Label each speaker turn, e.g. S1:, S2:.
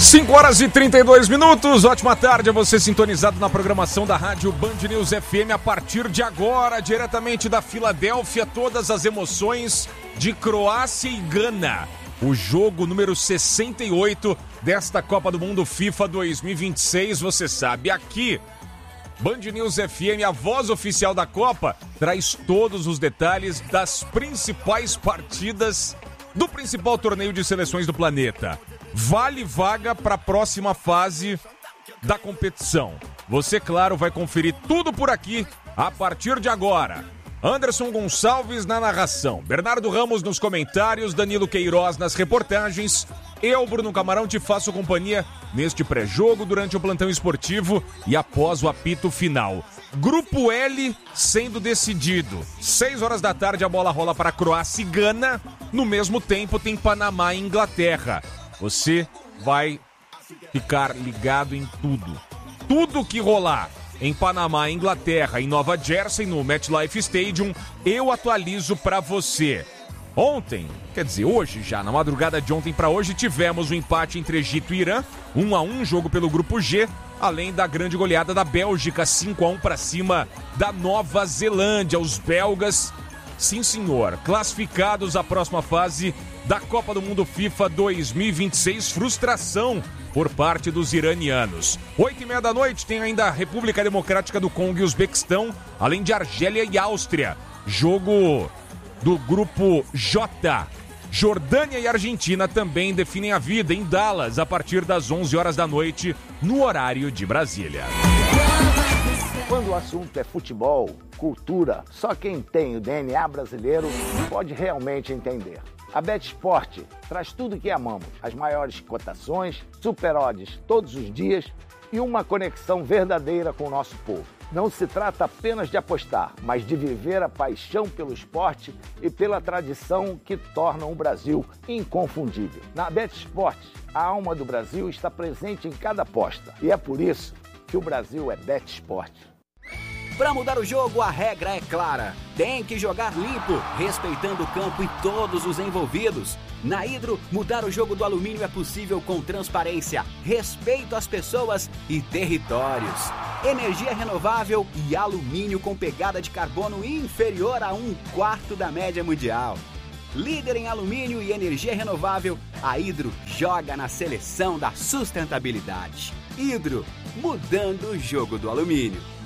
S1: 5h32, ótima tarde a você sintonizado na programação da Rádio Band News FM. A partir de agora, diretamente da Filadélfia, todas as emoções de Croácia e Gana. O jogo número 68 desta Copa do Mundo FIFA 2026, você sabe, aqui, Band News FM, a voz oficial da Copa, traz todos os detalhes das principais partidas do principal torneio de seleções do planeta. Vale vaga para a próxima fase da competição. Você, claro, vai conferir tudo por aqui a partir de agora. Anderson Gonçalves na narração, Bernardo Ramos nos comentários, Danilo Queiroz nas reportagens. Eu, Bruno Camarão, te faço companhia neste pré-jogo, durante o plantão esportivo e após o apito final. Grupo L sendo decidido. 6 horas da tarde a bola rola para Croácia e Gana. No mesmo tempo tem Panamá e Inglaterra. Você vai ficar ligado em tudo. Tudo que rolar em Panamá, Inglaterra, em Nova Jersey, no MetLife Stadium, eu atualizo para você. Ontem, quer dizer, hoje já, na madrugada de ontem para hoje, tivemos o empate entre Egito e Irã, 1-1, jogo pelo Grupo G, além da grande goleada da Bélgica, 5-1 para cima da Nova Zelândia. Os belgas, sim senhor, classificados à próxima fase da Copa do Mundo FIFA 2026, frustração por parte dos iranianos. 8h30 da noite tem ainda a República Democrática do Congo e Uzbequistão, além de Argélia e Áustria. Jogo do Grupo J. Jordânia e Argentina também definem a vida em Dallas a partir das 11 horas da noite, no horário de Brasília.
S2: Quando o assunto é futebol, cultura, só quem tem o DNA brasileiro pode realmente entender. A BetSport traz tudo que amamos, as maiores cotações, super odds todos os dias e uma conexão verdadeira com o nosso povo. Não se trata apenas de apostar, mas de viver a paixão pelo esporte e pela tradição que tornam o Brasil inconfundível. Na BetSport, a alma do Brasil está presente em cada aposta e é por isso que o Brasil é BetSport.
S3: Para mudar o jogo, a regra é clara. Tem que jogar limpo, respeitando o campo e todos os envolvidos. Na Hidro, mudar o jogo do alumínio é possível com transparência, respeito às pessoas e territórios. Energia renovável e alumínio com pegada de carbono inferior a 1/4 da média mundial. Líder em alumínio e energia renovável, a Hidro joga na seleção da sustentabilidade. Hidro, mudando o jogo do alumínio.